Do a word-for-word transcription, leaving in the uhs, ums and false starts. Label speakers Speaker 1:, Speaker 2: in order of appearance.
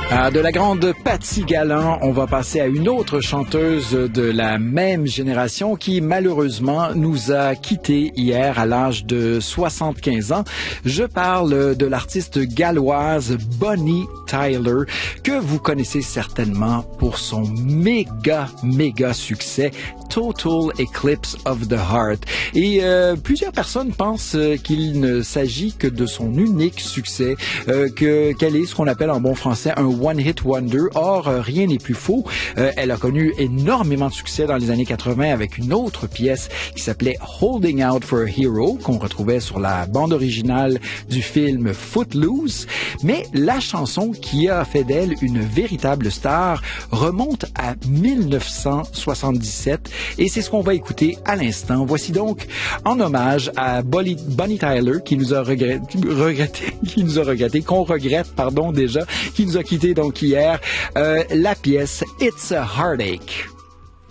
Speaker 1: Ah, de la grande Patsy Galland, on va passer à une autre chanteuse de la même génération qui malheureusement nous a quittés hier à l'âge de soixante-quinze ans. Je parle de l'artiste galloise Bonnie Tyler, que vous connaissez certainement pour son méga, méga succès Total Eclipse of the Heart. Et euh, plusieurs personnes pensent euh, qu'il ne s'agit que de son unique succès, euh, que qu'elle est ce qu'on appelle en bon français un one-hit wonder. Or, euh, rien n'est plus faux. Euh, elle a connu énormément de succès dans les années quatre-vingt avec une autre pièce qui s'appelait Holding Out for a Hero, qu'on retrouvait sur la bande originale du film Footloose. Mais la chanson qui a fait d'elle une véritable star remonte à mille neuf cent soixante-dix-sept et c'est ce qu'on va écouter à l'instant. Voici donc, en hommage à Bonnie, Bonnie Tyler, qui nous a regretté, regretté, qui nous a regretté, qu'on regrette, pardon, déjà, qui nous a quittés donc hier, euh, la pièce It's a Heartache.